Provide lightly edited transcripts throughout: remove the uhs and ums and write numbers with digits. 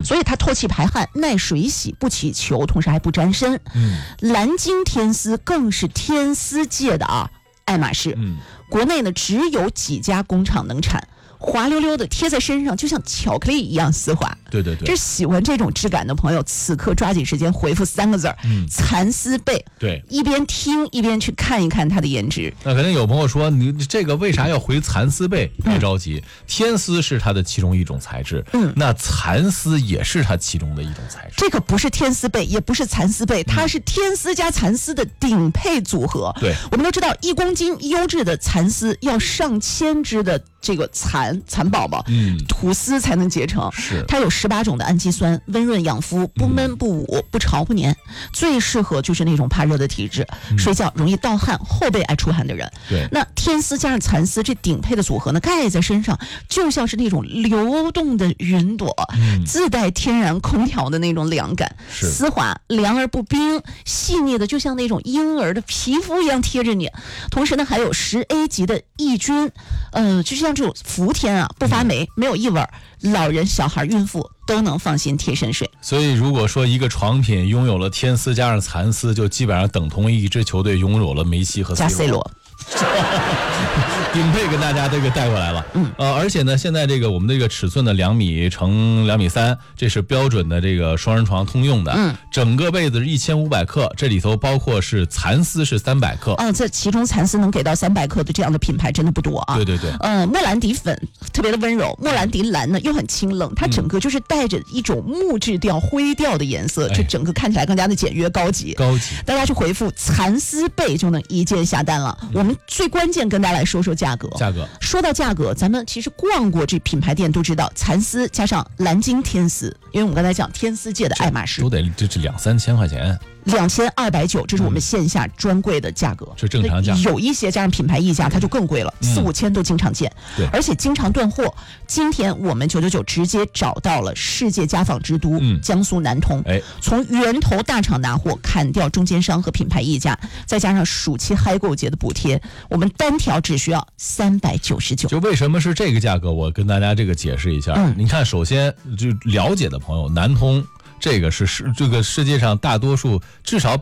所以它透气排汗、耐水洗、不起球，同时还不沾身。蓝鲸天丝更是天丝界的爱马仕。国内呢只有几家工厂能产。滑溜溜的贴在身上，就像巧克力一样丝滑。 对， 这喜欢这种质感的朋友，此刻抓紧时间回复3个字蚕丝被。 对， 一边听一边去看一看它的颜值。 那肯定有朋友说，你这个为啥要回蚕丝被？别着急，天丝是它的其中一种材质，那蚕丝也是它其中的一种材质。 这个不是天丝被，也不是蚕丝被，它是天丝加蚕丝的顶配组合。 对， 我们都知道，1公斤优质的蚕丝要上千只的这个蚕宝宝，吐丝才能结成。 是， 它有18种的氨基酸，温润养肤，不闷不捂，不潮不黏，最适合就是那种怕热的体质，睡觉容易盗汗、后背爱出汗的人。 对， 那天丝加上蚕丝这顶配的组合呢，盖在身上就像是那种流动的云朵，自带天然空调的那种凉感，丝滑凉而不冰，细腻的就像那种婴儿的皮肤一样贴着你。同时呢，还有10A 级的抑菌，就像这种伏天不发霉，没有异味，老人、小孩、孕妇都能放心贴身睡。 所以如果说一个床品拥有了天丝加上蚕丝，就基本上等同于一支球队拥有了梅西和 C 罗。顶配跟大家这个带过来了，而且呢，现在这个我们这个尺寸的2米乘2米3，这是标准的这个双人床通用的，整个被子是1500克，这里头包括是蚕丝是300克， 这其中蚕丝能给到300克的这样的品牌真的不多啊。 对， 莫兰迪粉特别的温柔，莫兰迪蓝呢又很清冷，它整个就是带着一种木质调、灰调的颜色，这整个看起来更加的简约高级。大家去回复蚕丝被就能一键下单了。我们最关键跟大家来说说价格。说到价格，咱们其实逛过这品牌店都知道，蚕丝加上蓝鲸天丝，因为我们刚才讲天丝界的爱马仕都得这2-3千块钱。 2290，这是我们线下专柜的价格， 是正常价。 有一些加上品牌溢价，它就更贵了，4-5千都经常见。 对， 而且经常断货。今天我们999直接找到了世界家纺之都江苏南通，从源头大厂拿货，砍掉中间商和品牌溢价，再加上暑期嗨购节的补贴，我们单条只需要399。 就为什么是这个价格，我跟大家这个解释一下。你看，首先就了解的朋友，南通。这个是这个世界上大多数至少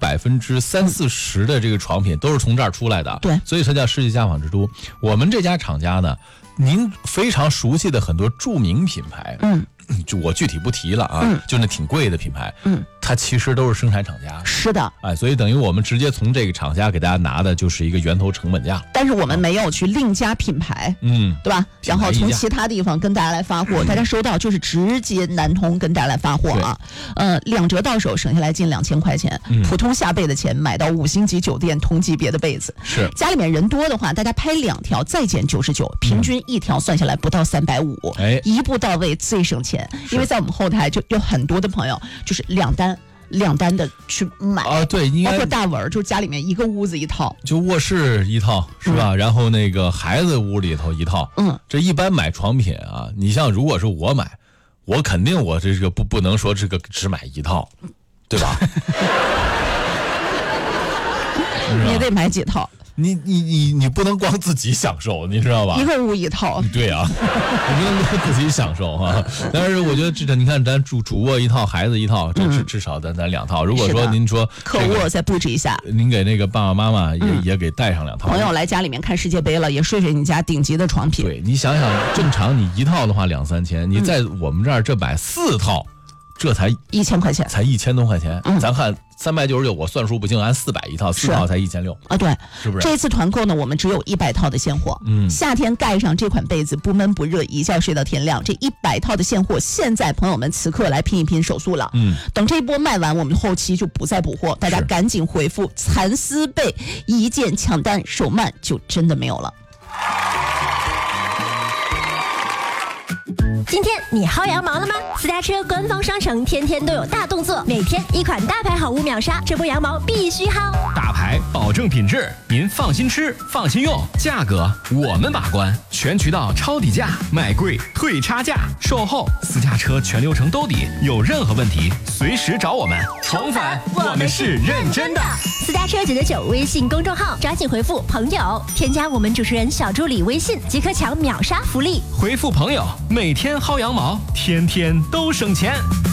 30-40%的这个床品都是从这儿出来的， 对， 所以它叫世界家纺之都。我们这家厂家呢，您非常熟悉的很多著名品牌，就我具体不提了就那挺贵的品牌，它其实都是生产厂家。 是的， 所以等于我们直接从这个厂家给大家拿的就是一个源头成本价。 但是我们没有去另加品牌，对吧？然后从其他地方跟大家来发货，大家收到就是直接南通跟大家来发货2折到手，省下来近2000块钱，普通下被的钱买到5星级酒店同级别的被子。 是家里面人多的话，大家拍2条再减99，平均一条算下来不到350，一步到位最省钱。因为在我们后台就有很多的朋友就是两单的去买对，应该包括大文，就是家里面一个屋子一套， 就卧室一套是吧？然后那个孩子屋里头一套，这一般买床品你像如果是我买，我肯定我这个不能说这个只买一套，对吧？ 你得买几套。 你不能光自己享受，你知道吧？ 一个屋一套。 对啊，你不能光自己享受但是我觉得你看咱主卧一套，孩子一套，这至少咱2套。如果说您说客卧再布置一下， 您给那个爸爸妈妈也给带上2套。 朋友来家里面看世界杯了，也睡你家顶级的床品。 对，你想想，正常你一套的话2-3千，你在我们这儿这买4套。这才 1000块钱， 才1000多块钱。咱看399，我算数不清，按400一套，4套才1600 对， 是不是？ 这次团购呢，我们只有100套的现货。夏天盖上这款被子，不闷不热，一觉睡到天亮。这100套的现货，现在朋友们此刻来拼一拼手速了。等这一波卖完，我们后期就不再补货，大家赶紧回复蚕丝被，一键抢单，手慢就真的没有了。 今天你薅羊毛了吗？私家车官方商城天天都有大动作，每天一款大牌好物秒杀，这波羊毛必须薅。 大牌保证品质，您放心吃，放心用，价格我们把关，全渠道抄底价，卖贵退差价，售后私家车全流程兜底，有任何问题随时找我们。重返，我们是认真的。 私家车999微信公众号，抓紧回复朋友，添加我们主持人小助理微信，即可抢秒杀福利。 回复朋友，每天薅羊毛，天天都省钱。